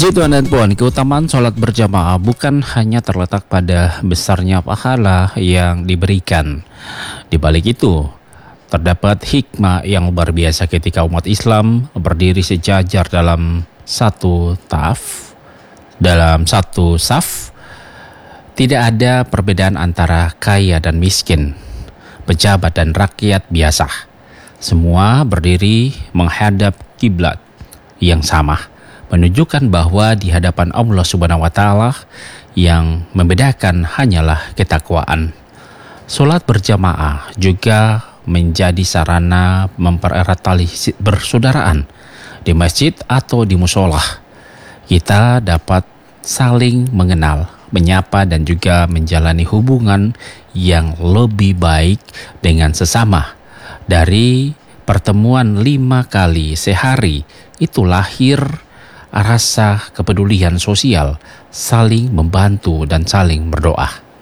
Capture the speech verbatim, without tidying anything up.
Puji Tuhan dan Puan, keutamaan sholat berjamaah bukan hanya terletak pada besarnya pahala yang diberikan. Di balik itu, terdapat hikmah yang luar biasa ketika umat Islam berdiri sejajar dalam satu taf, dalam satu saf. Tidak ada perbedaan antara kaya dan miskin, pejabat dan rakyat biasa. Semua berdiri menghadap kiblat yang sama, menunjukkan bahwa di hadapan Allah Subhanahu wa Ta'ala yang membedakan hanyalah ketakwaan. Sholat berjamaah juga menjadi sarana mempererat tali persaudaraan di masjid atau di musola. Kita dapat saling mengenal, menyapa dan juga menjalani hubungan yang lebih baik dengan sesama. Dari pertemuan lima kali sehari itu lahir rasa kepedulian sosial, saling membantu dan saling berdoa.